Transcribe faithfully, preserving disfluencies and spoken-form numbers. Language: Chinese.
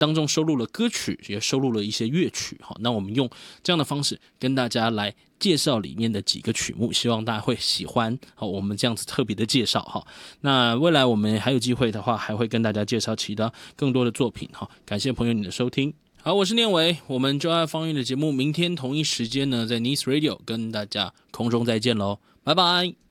当中收录了歌曲，也收录了一些乐曲。好，那我们用这样的方式跟大家来介绍里面的几个曲目，希望大家会喜欢好我们这样子特别的介绍哈。那未来我们还有机会的话，还会跟大家介绍其他更多的作品哈。感谢朋友你的收听。好，我是念伟，我们就爱放映的节目，明天同一时间呢，在 Nice Radio 跟大家空中再见喽，拜拜。